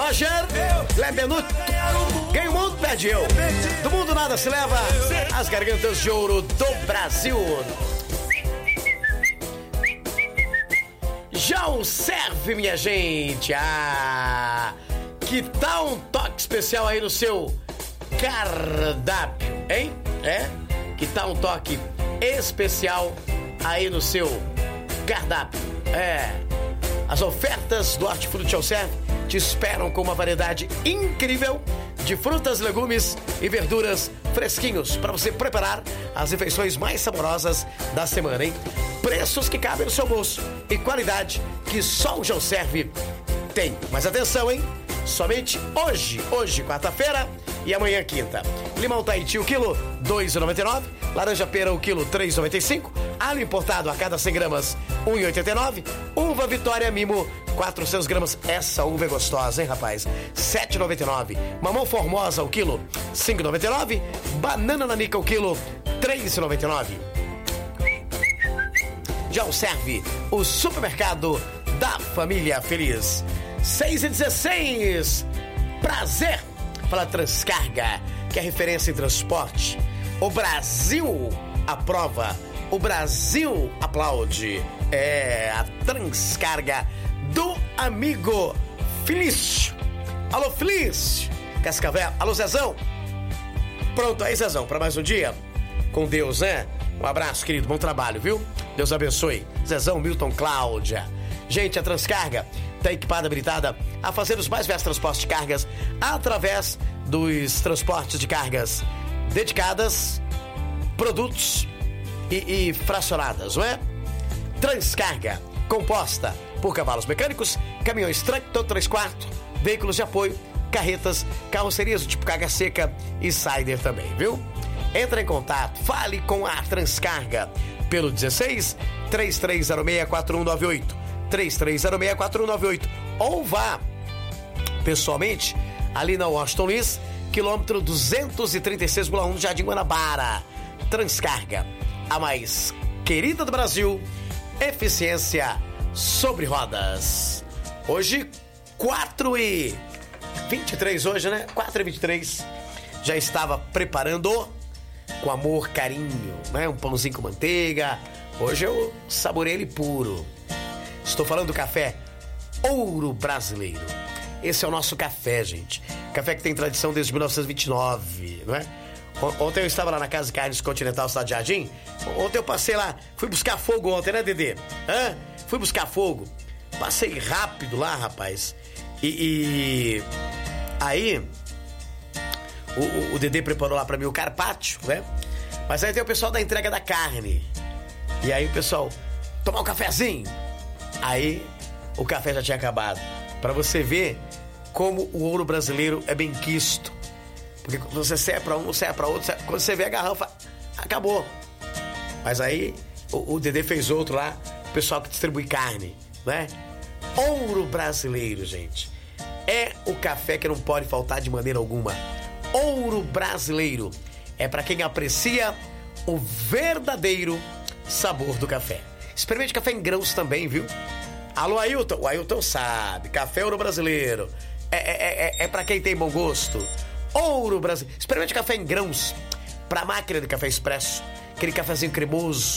Roger, Lebenuto, ganha o mundo, perde eu. Do mundo nada se leva, as gargantas de ouro do Brasil. Já o serve, minha gente. Que tal um toque especial aí no seu cardápio, hein? Que tal um toque especial aí no seu cardápio? As ofertas do Hortifruti ao Serve te esperam com uma variedade incrível de frutas, legumes e verduras fresquinhos para você preparar as refeições mais saborosas da semana, hein? Preços que cabem no seu bolso e qualidade que só o Geoserve tem. Mas atenção, hein? Somente hoje, quarta-feira e amanhã, quinta. Limão Tahiti, o quilo, R$ 2,99. Laranja pera, o quilo, R$ 3,95. Alho importado a cada 100 gramas, R$ 1,89. Uva Vitória Mimo, 400 gramas. Essa uva é gostosa, hein, rapaz? R$ 7,99. Mamão Formosa, o quilo, R$ 5,99. Banana Nanica, o quilo, R$ 3,99. Geoserve, o supermercado da família feliz. 6h16. Prazer. Fala Transcarga, que é referência em transporte. O Brasil aprova. O Brasil aplaude. A Transcarga do amigo Felício. Alô, Felício. Cascavel. Alô, Zezão. Pronto aí, Zezão, para mais um dia? Com Deus, né? Um abraço, querido. Bom trabalho, viu? Deus abençoe. Zezão, Milton, Cláudia. Gente, a Transcarga está equipada, habilitada a fazer os mais diversos transportes de cargas através dos transportes de cargas dedicadas, produtos e fracionadas, não é? Transcarga, composta por cavalos mecânicos, caminhões tractor 3/4, veículos de apoio, carretas, carrocerias do tipo carga seca e Sider também, viu? Entra em contato, fale com a Transcarga pelo 16 3306 4198. 3306-4198 ou vá pessoalmente ali na Washington Luiz, quilômetro 236,1 do Jardim Guanabara. Transcarga, a mais querida do Brasil, eficiência sobre rodas. Hoje 4h23 hoje, né? 4h23. Já estava preparando com amor, carinho, né? Um pãozinho com manteiga. Hoje eu saborei ele puro. Estou falando do café Ouro Brasileiro. Esse é o nosso café, gente. Café que tem tradição desde 1929, não é? Ontem eu estava lá na Casa de Carnes Continental, Cidade Jardim. Ontem eu passei lá, fui buscar fogo ontem, né, Dedê? Fui buscar fogo. Passei rápido lá, rapaz. E aí, o Dedê preparou lá pra mim o carpaccio, né? Mas aí tem o pessoal da entrega da carne. E aí o pessoal, tomar um cafezinho. Aí o café já tinha acabado. Pra você ver como o ouro brasileiro é bem quisto. Porque você serve pra um, serve pra outro, quando você vê a garrafa, acabou. Mas aí o Dedê fez outro lá, o pessoal que distribui carne, né? Ouro Brasileiro, gente. É o café que não pode faltar de maneira alguma. Ouro Brasileiro é pra quem aprecia o verdadeiro sabor do café. Experimente café em grãos também, viu? Alô, Ailton. O Ailton sabe. Café Ouro Brasileiro. É pra quem tem bom gosto. Ouro Brasileiro. Experimente café em grãos. Pra máquina de café expresso. Aquele cafezinho cremoso.